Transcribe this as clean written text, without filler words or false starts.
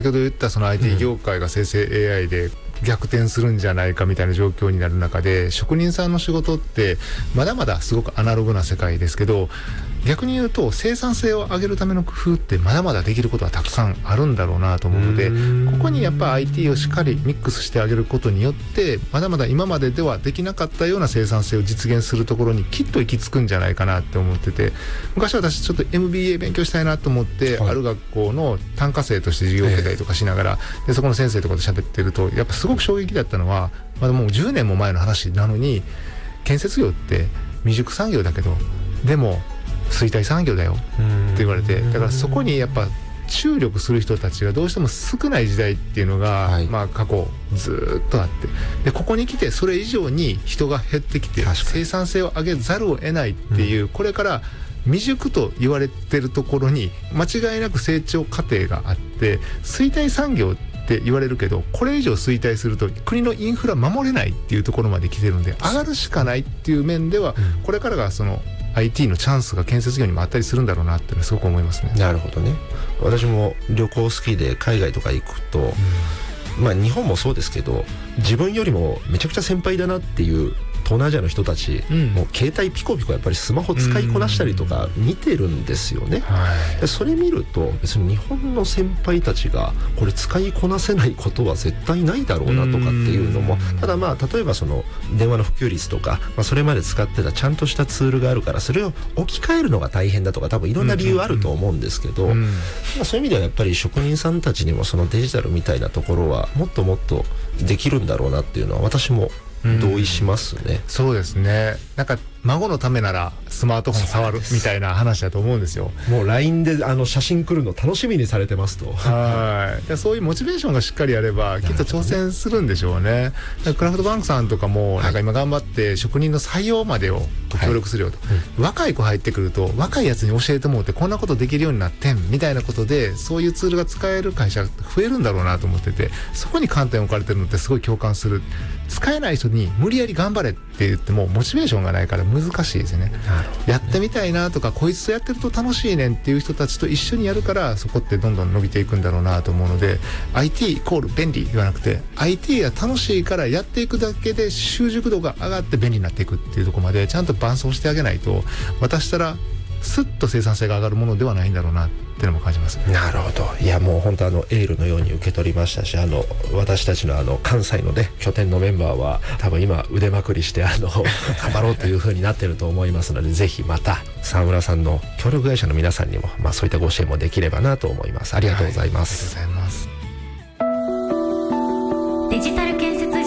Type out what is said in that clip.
先ほど言ったその IT 業界が生成 AI で逆転するんじゃないかみたいな状況になる中で、職人さんの仕事ってまだまだすごくアナログな世界ですけど、逆に言うと生産性を上げるための工夫ってまだまだできることはたくさんあるんだろうなと思うので、ここにやっぱ IT をしっかりミックスしてあげることによって、まだまだ今までではできなかったような生産性を実現するところにきっと行き着くんじゃないかなって思ってて、昔私ちょっと MBA 勉強したいなと思って、ある学校の単科生として授業を受けたりとかしながら、でそこの先生とかと喋ってると、やっぱすごく衝撃だったのは、まだもう10年も前の話なのに、建設業って未熟産業だけどでも衰退産業だよって言われて、だからそこにやっぱ注力する人たちがどうしても少ない時代っていうのが、まあ過去ずっとあって、でここに来てそれ以上に人が減ってきて生産性を上げざるを得ないっていう、これから未熟と言われてるところに間違いなく成長過程があって、衰退産業って言われるけど、これ以上衰退すると国のインフラ守れないっていうところまで来てるので、上がるしかないっていう面では、これからがそのIT のチャンスが建設業にもあったりするんだろうなってすごく思いますね。 なるほどね。私も旅行好きで海外とか行くと、まあ日本もそうですけど、自分よりもめちゃくちゃ先輩だなっていう東南アジアの人たち、もう携帯ピコピコやっぱりスマホ使いこなしたりとか見てるんですよね。でそれ見ると別に日本の先輩たちがこれ使いこなせないことは絶対ないだろうなとかっていうのも、ただまあ例えばその電話の普及率とか、まあ、それまで使ってたちゃんとしたツールがあるから、それを置き換えるのが大変だとか、多分いろんな理由あると思うんですけど、まあ、そういう意味ではやっぱり職人さんたちにもそのデジタルみたいなところはもっともっとできるんだろうなっていうのは私も同意しますね。 そうですね。なんか孫のためならスマートフォン触るみたいな話だと思うんですよ。 もう LINE で写真来るの楽しみにされてますと。 でそういうモチベーションがしっかりあればきっと挑戦するんでしょうね。クラフトバンクさんとかもなんか今頑張って職人の採用までを協力するよと、若い子入ってくると若いやつに教えてもらってこんなことできるようになってんみたいなことで、そういうツールが使える会社が増えるんだろうなと思ってて、そこに観点を置かれてるのってすごい共感する。使えない人に無理やり頑張れって言ってもモチベーションがないから難しいですよね。やってみたいなとか、こいつとやってると楽しいねんっていう人たちと一緒にやるから、そこってどんどん伸びていくんだろうなと思うので、 IT イコール便利ではなくて、 IT が楽しいからやっていくだけで習熟度が上がって便利になっていくっていうところまでちゃんと伴走してあげないと、渡したらスッと生産性が上がるものではないんだろうなっていうのも感じます。 なるほど。いやもう本当エールのように受け取りましたし、私たちの関西のね拠点のメンバーは多分今腕まくりして頑張ろうという風になってると思いますので、ぜひまた沢村さんの協力会社の皆さんにも、まあ、そういったご支援もできればなと思います。ありがとうございます。 ありがとうございます。 デジタル建設